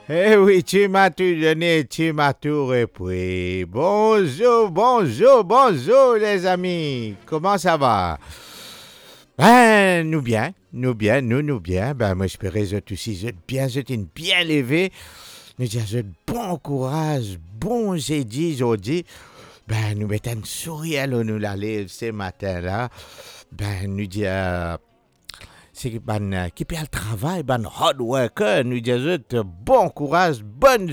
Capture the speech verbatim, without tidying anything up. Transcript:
Eh oui, tu m'as tout donné, tu m'as tout repris. Bonjour, bonjour, bonjour les amis. Comment ça va? Ben, nous bien, nous bien, nous, nous bien. Ben, moi, j'espérais que aussi, je bien, je t'ai bien levé. Nous disons, je bon courage, bon jeudi, aujourd'hui. Ben, nous mettons un sourire, là, nous la lève ce matin-là. Ben, nous disons, c'est ben, qui fait le travail, ben, hard worker, nous disons, bon courage, bonne